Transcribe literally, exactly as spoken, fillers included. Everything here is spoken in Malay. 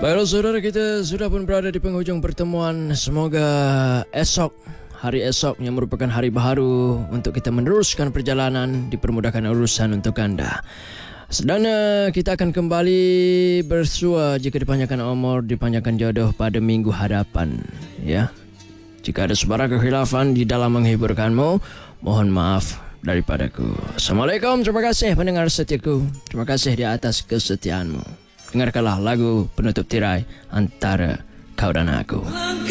Baiklah saudara, kita sudah pun berada di penghujung pertemuan. Semoga esok, hari esok yang merupakan hari baharu untuk kita meneruskan perjalanan, dipermudahkan urusan untuk anda. Dan uh, kita akan kembali bersua jika dipanjangkan umur, dipanjangkan jodoh pada minggu hadapan. Ya, jika ada sebarang kekhilafan di dalam menghiburkanmu, mohon maaf daripadaku. Assalamualaikum, terima kasih pendengar setiaku. Terima kasih di atas kesetiaanmu. Dengarkanlah lagu penutup tirai antara kau dan aku.